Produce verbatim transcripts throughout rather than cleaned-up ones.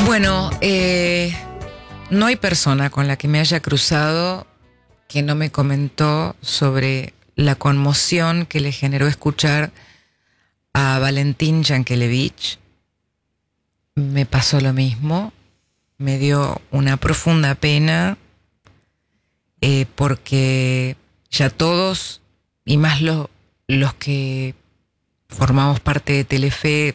Bueno, eh, no hay persona con la que me haya cruzado que no me comentó sobre la conmoción que le generó escuchar a Valentín Yankelevich. Me pasó lo mismo, me dio una profunda pena eh, porque ya todos, y más lo, los que formamos parte de Telefe,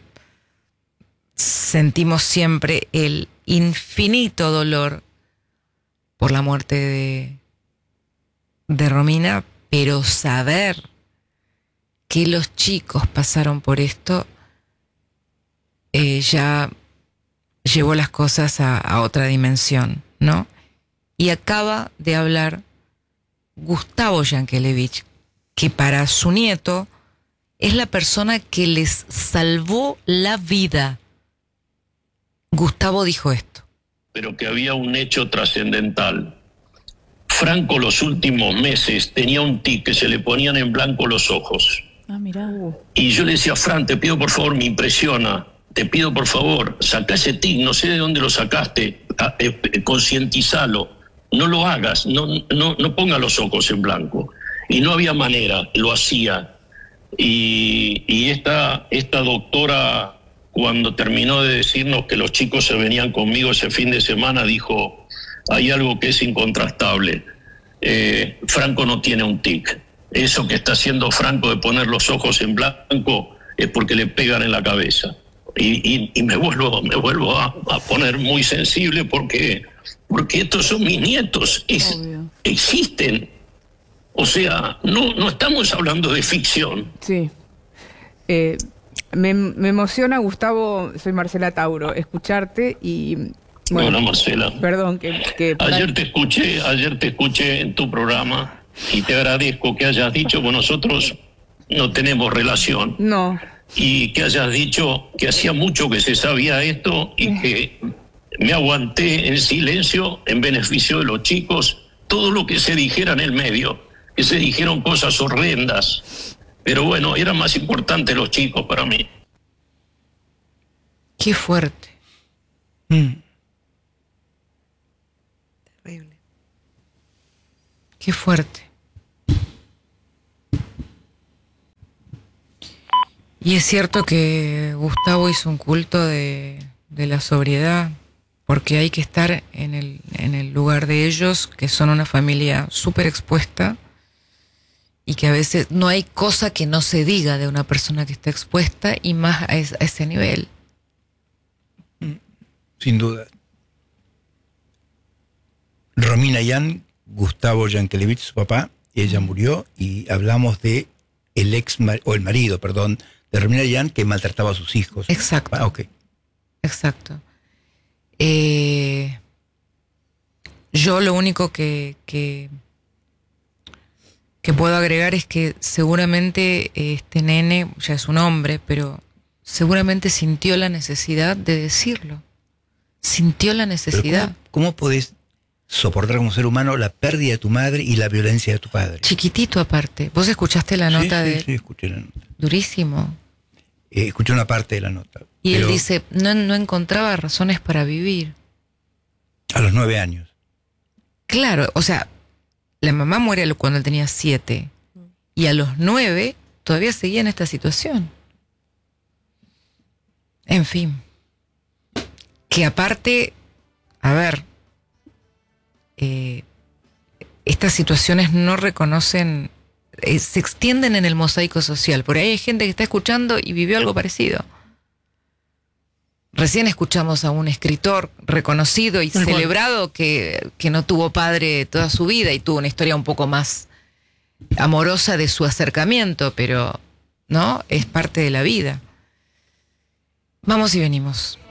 sentimos siempre el infinito dolor por la muerte de, de Romina, pero saber que los chicos pasaron por esto eh, ya llevó las cosas a, a otra dimensión, ¿no? Y acaba de hablar Gustavo Yankelevich, que para su nieto es la persona que les salvó la vida. Gustavo dijo esto. Pero que había un hecho trascendental. Franco los últimos meses tenía un tic que se le ponían en blanco los ojos. Ah, mirá. Y yo le decía, Fran, te pido por favor, me impresiona, te pido por favor, saca ese tic, no sé de dónde lo sacaste, eh, eh, concientizalo, no lo hagas, no, no, no ponga los ojos en blanco. Y no había manera, lo hacía. Y, y esta, esta doctora, cuando terminó de decirnos que los chicos se venían conmigo ese fin de semana, dijo, hay algo que es incontrastable. Eh, Franco no tiene un tic. Eso que está haciendo Franco de poner los ojos en blanco es porque le pegan en la cabeza. Y, y, y me vuelvo, me vuelvo a, a poner muy sensible porque, porque estos son mis nietos. Es, existen. O sea, no, no estamos hablando de ficción. Sí. Eh... Me, me emociona, Gustavo, soy Marcela Tauro, escucharte y... Bueno, Hola, Marcela. Perdón, que... que ayer para... te escuché, ayer te escuché en tu programa y te agradezco que hayas dicho que nosotros no tenemos relación. No. Y que hayas dicho que hacía mucho que se sabía esto y que me aguanté en silencio en beneficio de los chicos, todo lo que se dijera en el medio, que se dijeron cosas horrendas. Pero bueno, eran más importantes los chicos para mí. Qué fuerte. Mm. Terrible. Qué fuerte. Y es cierto que Gustavo hizo un culto de, de la sobriedad, porque hay que estar en el, en el lugar de ellos, que son una familia súper expuesta, y que a veces no hay cosa que no se diga de una persona que está expuesta, y más a, es, a ese nivel. Sin duda. Romina Yan, Gustavo Yankelevich, su papá, ella murió, y hablamos de el ex o el marido, perdón, de Romina Yan, que maltrataba a sus hijos. Exacto. Ah, ok. Exacto. Eh, yo lo único que, que que puedo agregar es que seguramente este nene, ya es un hombre, pero seguramente sintió la necesidad de decirlo. Sintió la necesidad. ¿Cómo, cómo podés soportar como ser humano la pérdida de tu madre y la violencia de tu padre? Chiquitito aparte. ¿Vos escuchaste la nota sí, de sí, sí, escuché la nota. Durísimo. Eh, escuché una parte de la nota. Y él dice, no, no encontraba razones para vivir. A los nueve años. Claro, o sea, la mamá muere cuando él tenía siete. Y a los nueve todavía seguía en esta situación. En fin. Que aparte, a ver, eh, estas situaciones no reconocen, eh, se extienden en el mosaico social. Por ahí hay gente que está escuchando y vivió algo parecido. Recién escuchamos a un escritor reconocido y Tal celebrado que, que no tuvo padre toda su vida y tuvo una historia un poco más amorosa de su acercamiento, pero no, es parte de la vida. Vamos y venimos.